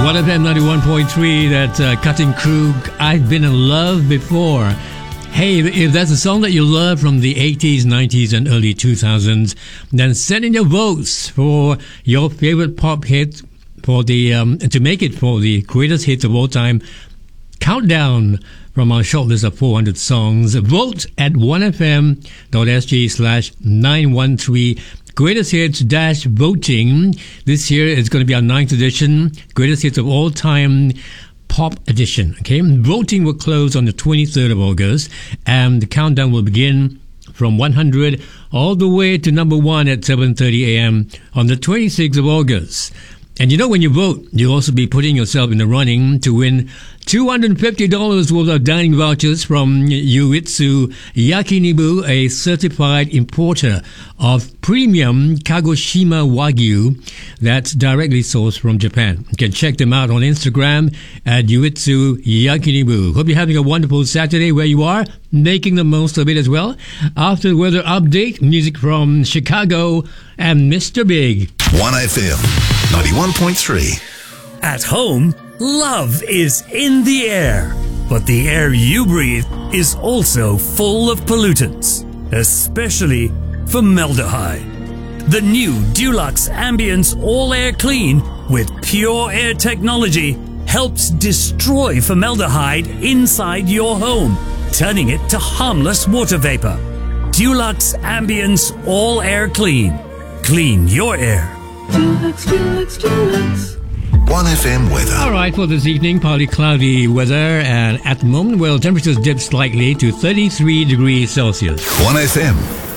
1FM 91.3, that Cutting Crew, I've Been in Love Before. Hey, if that's a song that you love from the 80s, 90s, and early 2000s, then send in your votes for your favorite pop hit for the to make it for the greatest hits of all time countdown from our short list of 400 songs. Vote at 1fm.sg/913. Greatest Hits -voting. This year is going to be our 9th edition. Greatest Hits of All Time Pop Edition. Okay, voting will close on the 23rd of August, and the countdown will begin from 100 all the way to number 1 at 7:30 a.m. on the 26th of August. And you know, when you vote, you'll also be putting yourself in the running to win $250 worth of dining vouchers from Yuitsu Yakinibu, a certified importer of premium Kagoshima Wagyu that's directly sourced from Japan. You can check them out on Instagram at Yuitsu Yakinibu. Hope you're having a wonderful Saturday where you are, making the most of it as well. After the weather update, music from Chicago and Mr. Big. 1FM 91.3. At home, love is in the air, but the air you breathe is also full of pollutants, especially formaldehyde. The new Dulux Ambience All Air Clean with pure air technology helps destroy formaldehyde inside your home, turning it to harmless water vapor. Dulux Ambience All Air Clean. Clean your air. Dulux, Dulux, Dulux. 1FM weather. All right, for this evening, partly cloudy weather, and at the moment, well, temperatures dip slightly to 33 degrees Celsius. 1FM